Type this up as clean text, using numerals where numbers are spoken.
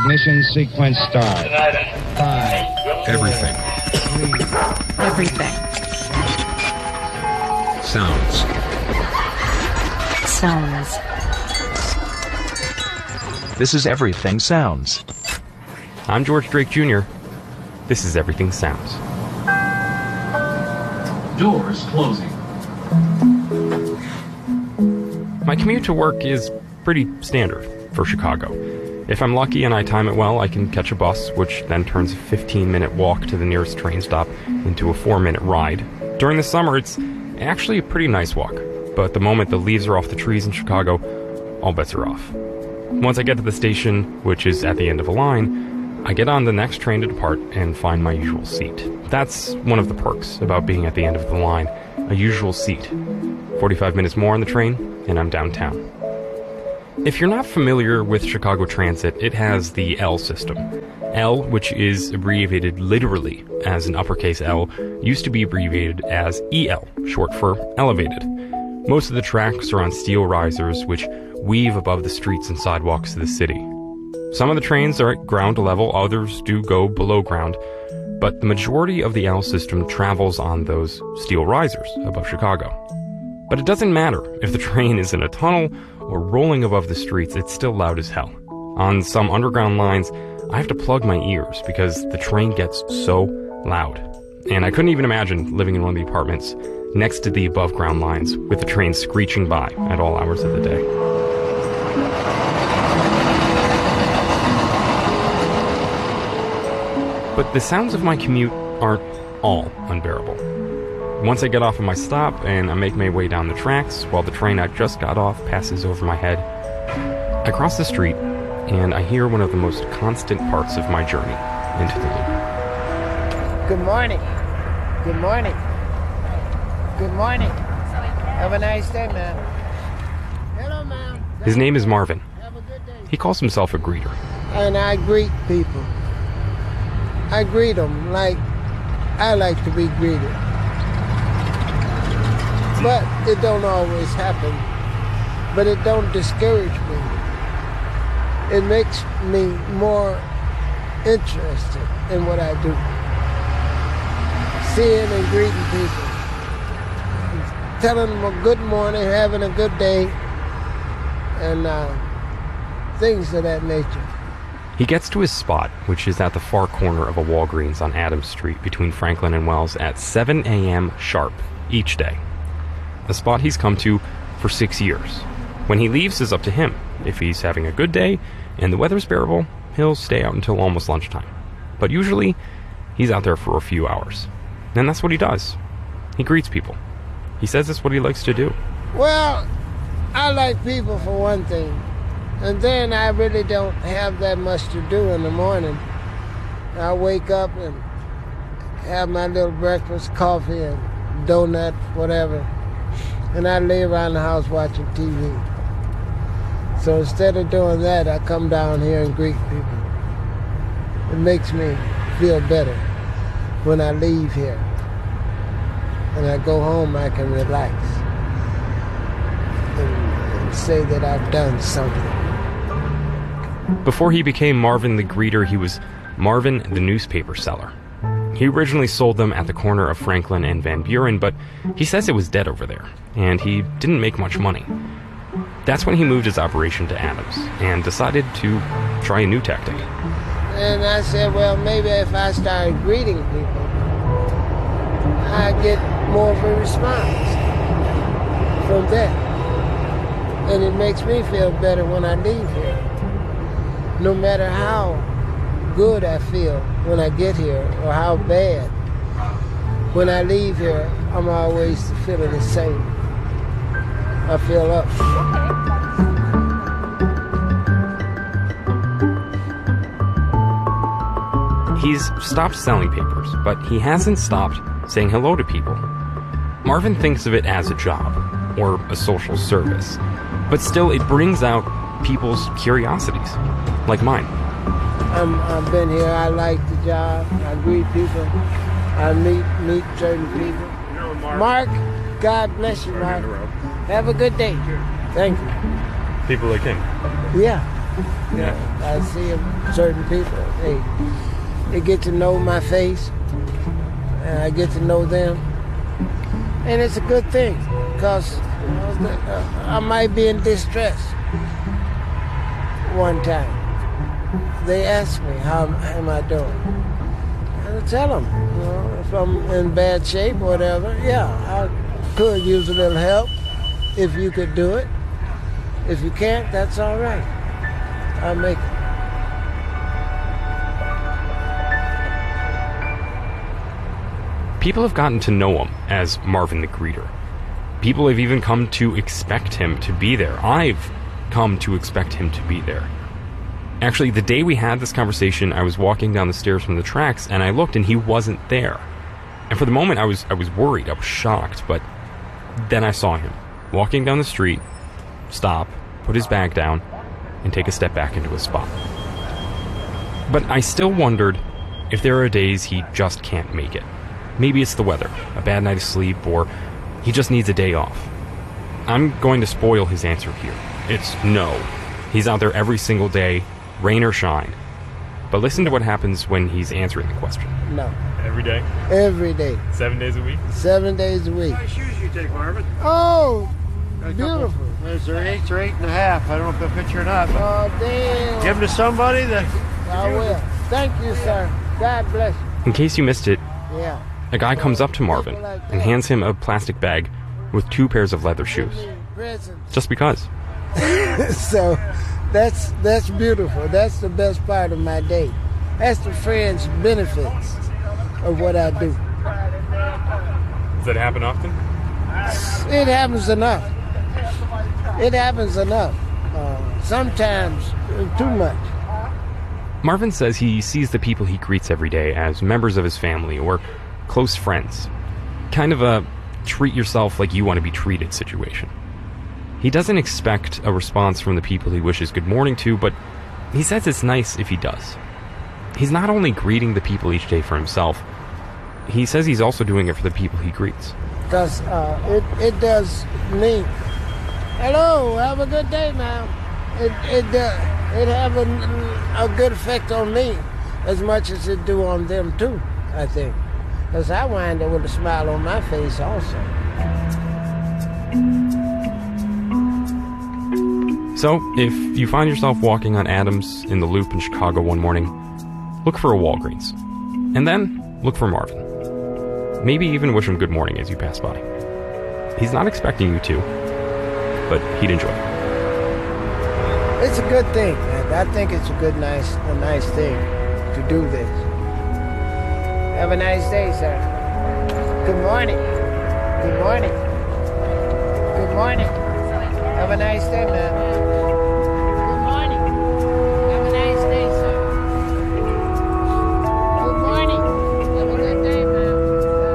Ignition sequence start. 5. Everything. 3. Everything. Sounds. Sounds. This is Everything Sounds. I'm George Drake Jr. This is Everything Sounds. Doors closing. My commute to work is pretty standard for Chicago. If I'm lucky and I time it well, I can catch a bus, which then turns a 15-minute walk to the nearest train stop into a 4-minute ride. During the summer, it's actually a pretty nice walk, but the moment the leaves are off the trees in Chicago, all bets are off. Once I get to the station, which is at the end of a line, I get on the next train to depart and find my usual seat. That's one of the perks about being at the end of the line, a usual seat. 45 minutes more on the train, and I'm downtown. If you're not familiar with Chicago Transit, it has the L system. L, which is abbreviated literally as an uppercase L, used to be abbreviated as EL, short for elevated. Most of the tracks are on steel risers, which weave above the streets and sidewalks of the city. Some of the trains are at ground level, others do go below ground, but the majority of the L system travels on those steel risers above Chicago. But it doesn't matter if the train is in a tunnel or rolling above the streets, it's still loud as hell. On some underground lines, I have to plug my ears because the train gets so loud. And I couldn't even imagine living in one of the apartments next to the above ground lines with the train screeching by at all hours of the day. But the sounds of my commute aren't all unbearable. Once I get off of my stop and I make my way down the tracks while the train I just got off passes over my head, I cross the street and I hear one of the most constant parts of my journey into the loop. Good morning. Good morning. Good morning. Have a nice day, ma'am. Hello, ma'am. His name is Marvin. Have a good day. He calls himself a greeter. And I greet people. I greet them like I like to be greeted. But it don't always happen. But it don't discourage me. It makes me more interested in what I do. Seeing and greeting people. Telling them a good morning, having a good day, and things of that nature. He gets to his spot, which is at the far corner of a Walgreens on Adams Street between Franklin and Wells at 7 a.m. sharp each day. A spot he's come to for 6 years. When he leaves is up to him. If he's having a good day and the weather's bearable, he'll stay out until almost lunchtime. But usually, he's out there for a few hours. And that's what he does. He greets people. He says that's what he likes to do. Well, I like people for one thing. And then I really don't have that much to do in the morning. I wake up and have my little breakfast, coffee and donut, whatever. And I lay around the house watching TV. So instead of doing that, I come down here and greet people. It makes me feel better when I leave here. When I go home, I can relax and say that I've done something. Before he became Marvin the greeter, he was Marvin the newspaper seller. He originally sold them at the corner of Franklin and Van Buren, but he says it was dead over there, and he didn't make much money. That's when he moved his operation to Adams, and decided to try a new tactic. And I said, well, maybe if I started greeting people, I'd get more of a response from that. And it makes me feel better when I leave here. No matter how good I feel when I get here or how bad, when I leave here, I'm always feeling the same. I feel up. He's stopped selling papers, but he hasn't stopped saying hello to people. Marvin thinks of it as a job, or a social service, but still it brings out people's curiosities, like mine. I've been here, I like the job, I greet people, I meet certain people. Mark, God bless you, Mark. Have a good day. Thank you. People like him. Yeah, Yeah. I see certain people, they get to know my face, and I get to know them. And it's a good thing, because I might be in distress one time. They ask me, how am I doing? And I tell them, if I'm in bad shape or whatever, yeah, I could use a little help if you could do it. If you can't, that's all right. I'll make it. People have gotten to know him as Marvin the Greeter. People have even come to expect him to be there. I've come to expect him to be there. Actually, the day we had this conversation, I was walking down the stairs from the tracks, and I looked, and he wasn't there. And for the moment, I was worried. I was shocked. But then I saw him walking down the street, stop, put his bag down, and take a step back into his spot. But I still wondered if there are days he just can't make it. Maybe it's the weather, a bad night of sleep, or he just needs a day off. I'm going to spoil his answer here. It's no. He's out there every single day, rain or shine. But listen to what happens when he's answering the question. No. Every day? Every day. 7 days a week? 7 days a week. What shoes you take, Marvin? Oh, beautiful. There's their 8s or 8.5. I don't know if they'll fit you or not. But Oh, damn. give them to somebody that. I will. Thank you, sir. God bless you. In case you missed it, Yeah. a guy comes up to Marvin and hands him a plastic bag with 2 pairs of leather shoes. Presents. Just because. So that's beautiful. That's the best part of my day. That's the friends' benefits of what I do. Does that happen often? It happens enough. It happens enough. Sometimes too much. Marvin says he sees the people he greets every day as members of his family or close friends. Kind of a treat yourself like you want to be treated situation. He doesn't expect a response from the people he wishes good morning to, but he says it's nice if he does. He's not only greeting the people each day for himself, he says he's also doing it for the people he greets. Because it does me. Hello, have a good day, ma'am. It have a good effect on me as much as it do on them too, I think. Because I wind up with a smile on my face also. So, if you find yourself walking on Adams in the Loop in Chicago one morning, look for a Walgreens. And then, look for Marvin. Maybe even wish him good morning as you pass by. He's not expecting you to, but he'd enjoy it. It's a good thing. I think it's a nice thing to do this. Have a nice day, sir. Good morning. Good morning. Good morning. Have a nice day, man.